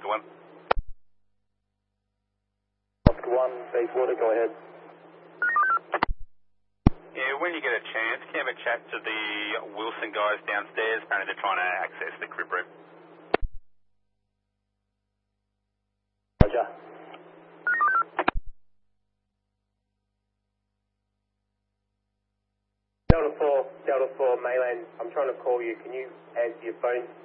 Oscar 1. Oscar 1, Bayswater, go ahead. Yeah, when you get a chance, can you have a chat to the Wilson guys downstairs? Apparently they're trying to access the crib room. Roger. Delta 4, Mainland, I'm trying to call you. Can you answer your phone